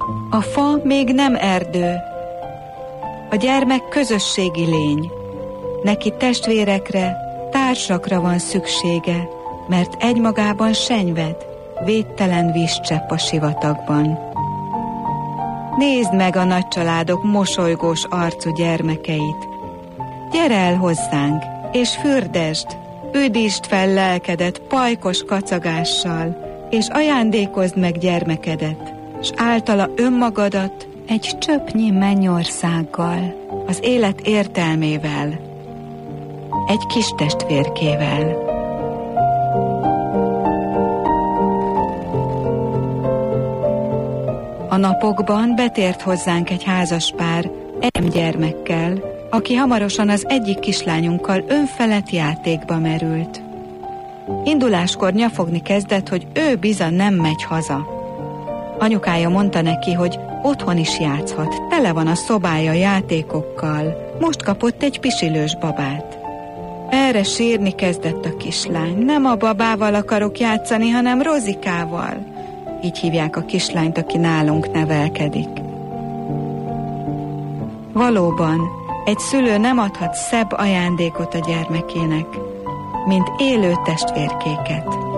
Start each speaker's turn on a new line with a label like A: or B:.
A: A fa még nem erdő. A gyermek közösségi lény. Neki testvérekre, társakra van szüksége, mert egymagában senyved, védtelen vízcsepp a sivatagban. Nézd meg a nagycsaládok mosolygós arcú gyermekeit. Gyere el hozzánk, és fürdesd, üdítsd fel lelkedet pajkos kacagással, és ajándékozd meg gyermekedet, s általa önmagadat egy csöpnyi mennyországgal, az élet értelmével, egy kis testvérkével. A napokban betért hozzánk egy házaspár gyermekkel, aki hamarosan az egyik kislányunkkal önfelett játékba merült. Induláskor nyafogni kezdett, hogy ő bizony nem megy haza. Anyukája mondta neki, hogy otthon is játszhat, tele van a szobája játékokkal, most kapott egy pisilős babát. Erre sírni kezdett a kislány. Nem a babával akarok játszani, hanem Rozikával. Így hívják a kislányt, aki nálunk nevelkedik. Valóban, egy szülő nem adhat szebb ajándékot a gyermekének, mint élő testvérkéket.